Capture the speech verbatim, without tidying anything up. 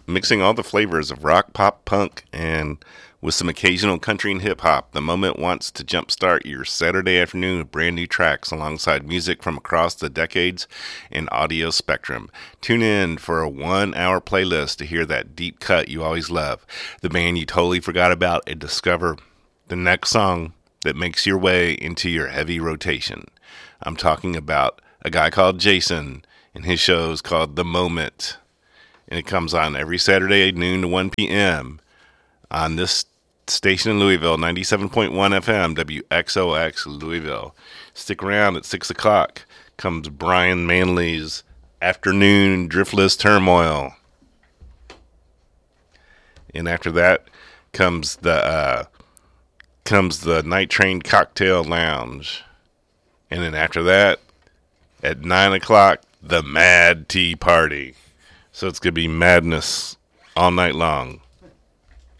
mixing all the flavors of rock, pop, punk, and with some occasional country and hip hop. The Moment wants to jumpstart your Saturday afternoon with brand new tracks alongside music from across the decades and audio spectrum. Tune in for a one hour playlist to hear that deep cut you always love, the band you totally forgot about, and discover the next song that makes your way into your heavy rotation. I'm talking about a guy called Jason, and his show is called The Moment. And it comes on every Saturday at noon to one p.m. on this station in Louisville, ninety-seven point one F M, W X O X Louisville. Stick around at six o'clock. Comes Brian Manley's Afternoon Driftless Turmoil. And after that comes the uh, comes the Night Train Cocktail Lounge. And then after that, at nine o'clock, the Mad Tea Party. So it's going to be madness all night long.